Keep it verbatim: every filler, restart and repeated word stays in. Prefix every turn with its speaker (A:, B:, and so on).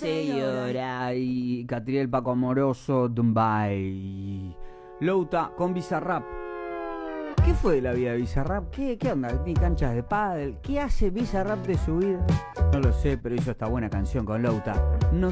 A: se llora. Y Catriel, Paco Amoroso, Dumbay. Louta con Bizarrap. ¿Qué fue de la vida de Bizarrap? ¿Qué, qué onda? ¿Ni canchas de pádel? ¿Qué hace Bizarrap de su vida? No lo sé, pero hizo esta buena canción con Louta. No